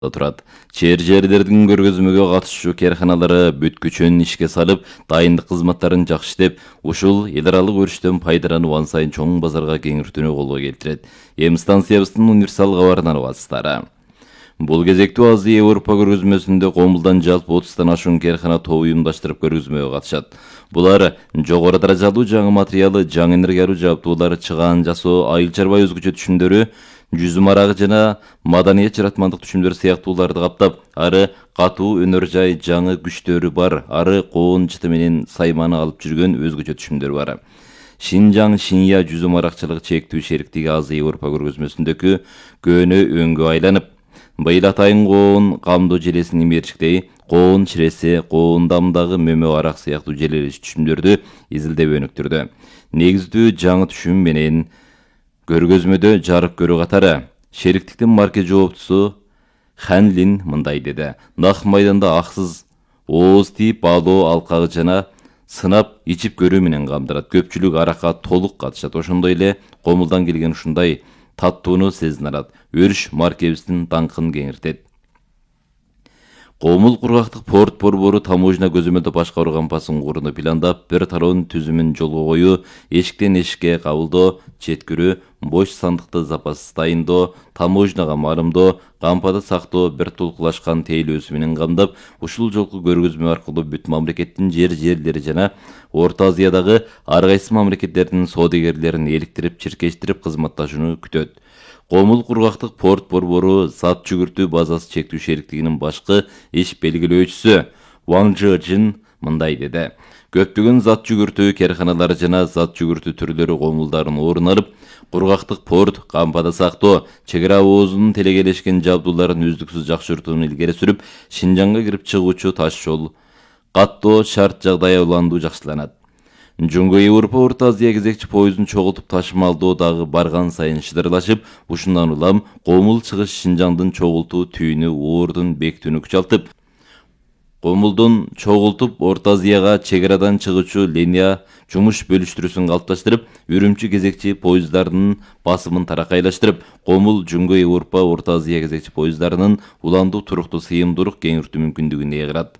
турат. Чер-жерлердин көргөзмөгө катышчу карханалары бүткүчүн ишке салып, дайындык кызматтарын жакшы иштеп, ушул эл аралык өрүштөн пайдаланып ан сайын чоң базарга кеңиртүүнү колго келтирет. Эми станциябыздын универсал кабарынан аласыздар. Бул кезектүү Азия Европа көргөзмөсүндө Комулдан жалпы 30тан ашуун кархана тобу уюмдаштырып көргөзмөгө катышат. Булар жогору даражалуу жаңы материалы, жаңы энергиялуу жабдуулар, чыгаан жасоо, айыл чарба өзгөчө түшүмдөрү, жүзүм арагы жана маданият жаратмандык түшүмдөр сыяктууларды каптап, ары катуу өнөр жай жаңы күчтөрү бар, ары коон жыты менен сайманы алып жүргөн өзгөчө түшүмдөр бар. Шинжаң Шинья жүзүм аракчылык чектүү шериктиги Азия Европа көргөзмөсүндөгү көөнө өңгө айланып, быйыл атайын коон камдоо желесин имерчиктей, коон чиресе, коон дамдагы мөмө арак сыяктуу желелеш түшүмдөрдү изилдеп өнүктүрдү. Негиздүү жаңы түшүм менен көргөзмөдө жарык көрүү катары шериктиктин маркет жооптусу Хан Лин мындай деди. Нак майданда аксыз ооз тийип баалоо алкагы жана сынап ичип көрүү менен камдырат. Көпчүлүк аракка толук катышат. Ошондой эле Комулдан келген ушундай таттууну сезин алат. Өрүш маркебиздин даңкын кеңиртет. Комул кургактык порт борбору таможня көзөмөлдөө башкаруу кампасын курууну пландап, бир тароонун түзүмүн жолго коюу, эшиктен эшикке кабылдоо, четкирүү, бош сандыкты запассыз дайындоо, таможняга малымдоо, кампада сактоо, бир тулкулашкан тейлөөсү менен камдап, ушул жолку көргөзмө аркылуу бүт мамлекеттин жерлери жана Орто Азиядагы ар кайсы мамлекеттердин соодагерлерин эликтирип, чиркештирип кызматташууну күтөт. Комул кургактык порт борбору зат жүгүртүү базасы чектүү шериктигинин башкы иш белгилөөчүсү Ван Жин мындай деди. Көптөгөн зат жүгүртүү карханалары жана зат жүгүртүү түрлөрү Комулдарын орун алып, кургактык порт, кампада сактоо, чек ара оозунун телегелешкен жабдууларын үздүксүз жакшыртууну илгери сүрүп, Шинжаңга кирип чыгуучу таш жол каттоо шарт жагдай уландуу жакшыланат. Жунго Европа Орто Азия кезекчи поездун чогултуп ташымалдоо дагы барган сайын шыдырлашып, ушундан улам Комул чыгыш Шинжаңдын чогултуу түйүнү оордун бекитүүнү күчалтып, Комулдун чогултуп Орто Азияга чек арадан чыгуучу линия жумуш бөлүштүрүүсүн калыпташтырып, Үрүмчү кезекчи поезддарынын басымын таракайлаштырып, Комул Жунго Европа Орто Азия кезекчи поезддарынын уландуу туруктуу сыйымдуулук кеңиртүү мүмкүндүгүн ээлерат.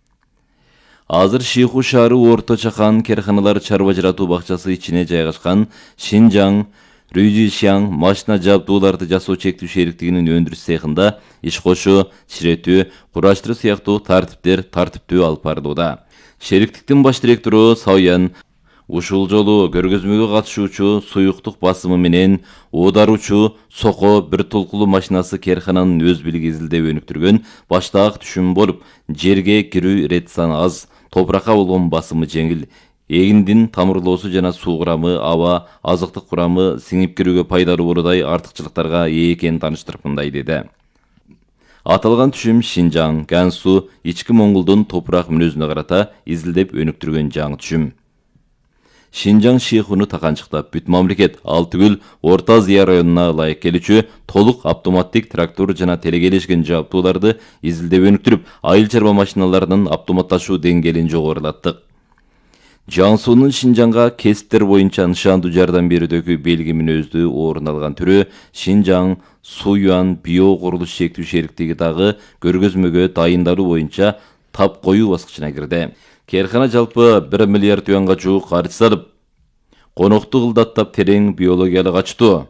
Азыр Шиху шаары Орто Чакан карханалар чарба жаратуу бакчасы ичине жайгашкан Шинжаң Рюзишяң машина жабдууларды жасоо чектүү шериктигинин өндүрүш цехинда иш кошуу, чиретүү, кураштыруу сыяктуу тартиптүү алып барылууда. Шериктиктин баш директору Сауян ушул жолу көргөзмөгө катышуучу суюктук басымы менен оодаруучу Соко бир толкулуу машинасы кархананын өз билиги изилдеп өнүктүргөн баштаак түшүм болуп, жерге кирүү ирет саны аз, топуракка болгон басымы жеңил, эгиндин тамырлоосу жана суу курамы, аба, азыктык курамы сиңип кирүүгө пайдалуу болуудай артыкчылыктарга ээ экенин тааныштырып мындай деди. Аталган түшүм Шинжаң, Гансу, ички Монголдун топурак мүнөзүнө карата изилдеп өнүктүргөн жаңы түшүм. Шинжаң Шихуну таканчыктап, бүт мамлекет ал түгүл Орто Азия районуна ылайык келүүчү толук автоматтик трактор жана телегелешкен жабдууларды изилдеп өнүктүрүп, айыл чарба машиналарынын автоматташуу деңгээлин жогорулаттык. Жаңсуунун Шинжаңга кесиптер боюнча нышандуу жардам берүүдөгү белги мүнөздүү орун алган түрү Шинжаң Суюан био курулуш чектүү шериктиги дагы көргөзмөгө дайындалуу боюнча тап коюу баскычына кирди. Кархана жалпы 1 миллиард юанга жуук каржы салып, конокту кылдаттап терең биологиялык ачтуу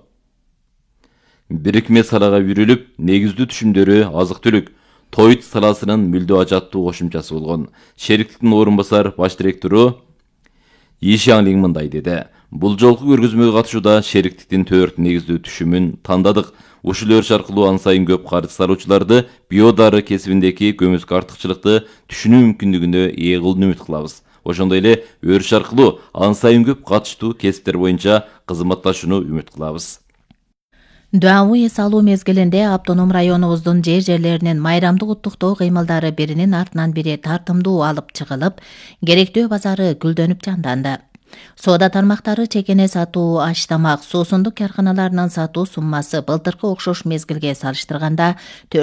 бирикме салага үйрүлүп, негиздүү түшүмдөрү азык-түлүк, тоют саласынын мүлдө ажаттуу кошумчасы болгон. Шериктиктин орун басар баш директору Ишаңлин мындай деди. Бул жолку көргөзмөгө катышууда шериктиктин 4 негиздүү түшүмүн тандадык. Ушул өрүш аркылуу ан сайын көп каржы салуучуларды биодары кесибиндеги көмүскө артыкчылыкты түшүнүү мүмкүндүгүнө ээ кылууну үмүт кылабыз. Ошондой эле өрүш аркылуу ан сайын көп катыштуу кесиптер боюнча кызматташууну үмүт кылабыз. Дуабу эс алуу мезгилинде автоном районубуздун жерлеринин майрамдык уттуктоо кыймылдары биринин артынан бири тартымдуу алып чыгылып, керектөө базары гүлдөнүп жанданды. Соода тармактары чекене сатуу, аш тамак, суусундук карханаларынын сатуу суммасы былтыркы окшош мезгилге салыштырганда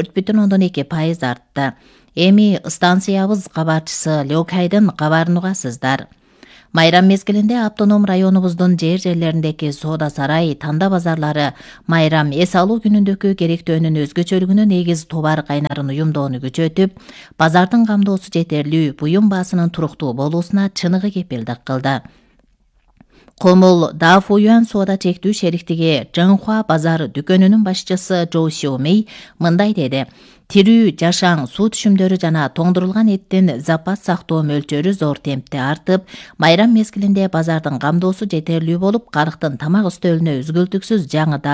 4,2% артты. Эми станциябыз кабарчысы Лёкайдын кабарын угасыздар. Майрам мезгилинде автоном районубуздун жерлериндеги соода сарай, танда базарлары майрам эс алуу күнүндөгү керектөөнүн өзгөчөлүгүнө негиз товар кайнарын уюмдоону күчөтүп, базардын камдоосу жетерлүү, буюм баасынын туруктуу болуусуна чыныгы кепилдик кылды. Комул Дафуюан соода чектүү шериктиги Жаңхуа базар дүкөнүнүн башчысы Жоу Сиомей мындай деди. Тирүү, жашаң, суу түшүмдөрү жана тоңдурулган эттин запас сактоо мөлчөрү зор темпте артып, майрам мезгилинде базардын камдоосу жетерлүү болуп, карыктын тамак үстөлүнө үзгүлтүксүз жаңы